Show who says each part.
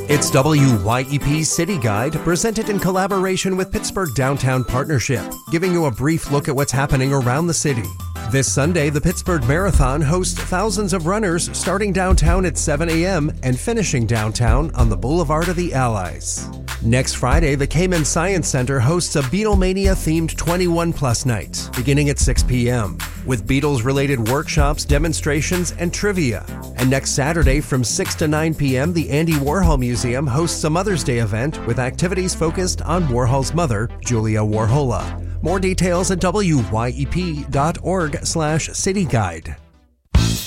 Speaker 1: It's WYEP City Guide, presented in collaboration with Pittsburgh Downtown Partnership, giving you a brief look at what's happening around the city. This Sunday, the Pittsburgh Marathon hosts thousands of runners starting downtown at 7 a.m. and finishing downtown on the Boulevard of the Allies. Next Friday, the Cayman Science Center hosts a Beatlemania-themed 21-plus night, beginning at 6 p.m., with Beatles-related workshops, demonstrations, and trivia. And next Saturday from 6 to 9 p.m., the Andy Warhol Museum hosts a Mother's Day event with activities focused on Warhol's mother, Julia Warhola. More details at wyep.org/cityguide.